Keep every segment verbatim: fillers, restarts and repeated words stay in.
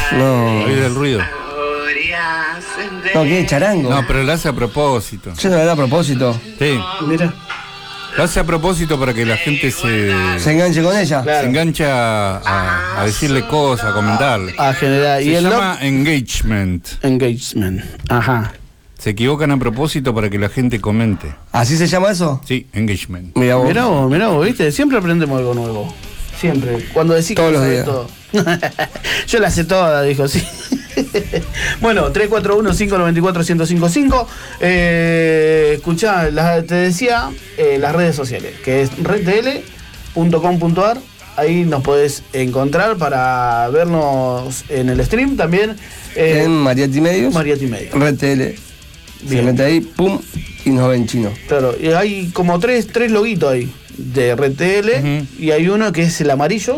No. ¿Oís el ruido? No, ¿qué? ¿Charango? No, pero lo hace a propósito. ¿Yo no lo hago a propósito? Sí. Mira. Lo hace a propósito para que la gente se, ¿Se enganche con ella? Claro. se engancha a, a decirle cosas, a comentarle. A generar. Se Y el llama engagement. engagement. Ajá. Se equivocan a propósito para que la gente comente. ¿Así se llama eso? Sí, engagement. Mira vos. Mirá vos, mirá vos, ¿viste? Siempre aprendemos algo nuevo. Siempre. Cuando decís Todos que los sabés días. todo. Yo la sé toda, dijo, sí. Bueno, tres cuatro uno, cinco nueve cuatro, uno cero cinco cinco. Eh, escuchá, la- te decía eh, las redes sociales, que es redtl punto com punto ar. Ahí nos podés encontrar para vernos en el stream también. Eh, En Mariati Medios. Mariati Medio. Red T L. Se Bien. mete ahí, pum, y nos ven chino. Claro, y hay como tres, tres loguitos ahí de Red T L. Ujú. Y hay uno que es el amarillo.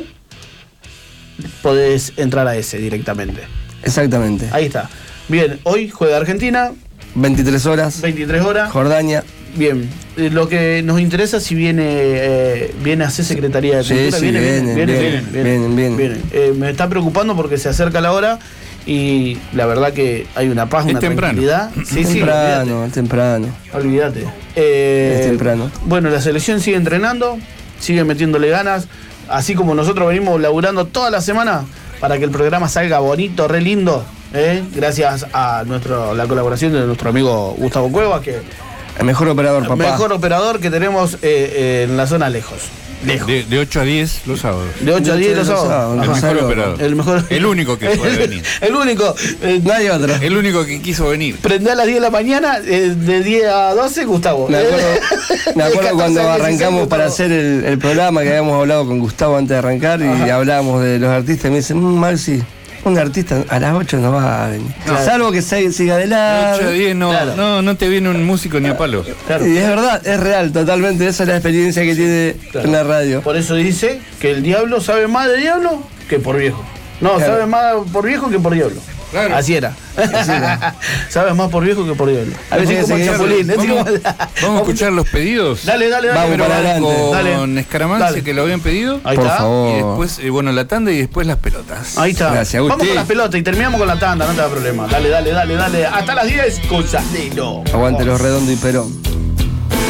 Podés entrar a ese directamente. Exactamente. Ahí está. Bien, hoy juega Argentina, veintitrés horas. veintitrés horas. Jordania. Bien, eh, lo que nos interesa si viene eh, viene a ser Secretaría de Sí, Cultura. sí, viene, vienen, viene, vienen, vienen, vienen. viene. Eh, me está preocupando porque se acerca la hora y la verdad que hay una paz, Es una temprano. tranquilidad. Sí, sí, temprano, temprano. olvídate. olvídate. Eh, Es temprano. Bueno, la selección sigue entrenando, sigue metiéndole ganas, así como nosotros venimos laburando toda la semana para que el programa salga bonito, re lindo. ¿eh? Gracias a nuestro la colaboración de nuestro amigo Gustavo Cuevas, que El mejor operador, papá. mejor operador que tenemos eh, eh, en la zona lejos. Lejos. De, de ocho a diez los sábados. De ocho a diez los sábados. sábados, El Ajá. mejor sábado. operador. El mejor. El único que puede venir. El único. Eh, Nadie otro. El único que quiso venir. prende a las diez de la mañana, eh, de diez a doce, Gustavo. Me acuerdo, me De acuerdo catorce cuando a dieciséis, arrancamos para Gustavo. hacer el, el programa que habíamos hablado con Gustavo antes de arrancar y Ajá. hablábamos de los artistas y me dicen, mmm, Maxi, un artista a las ocho no va a venir. Claro. Salvo que se- siga De ocho a adelante. diez no, Claro. no, no te viene un músico ni a palo. Claro. Y es verdad, es real, totalmente. Esa es la experiencia que tiene Claro. en la radio. Por eso dice que el diablo sabe más de diablo que por viejo. No, Claro. sabe más por viejo que por diablo. Claro. Así era. Sabes más por viejo que por diablo. A veces Así como que el se- Chapulín. así Vamos, como- vamos a escuchar los pedidos. Dale, dale, dale. Vamos pero para dale. adelante. Con Dale. Escaramance, Dale. que lo habían pedido. Ahí Por está. favor. Y después, eh, bueno, la tanda y después las pelotas. Ahí está. Gracias, Vamos Agustín. con las pelotas y terminamos con la tanda, no te da problema. Dale, dale, dale, dale. Hasta las diez con Sandino. Aguante los redondos y Perón.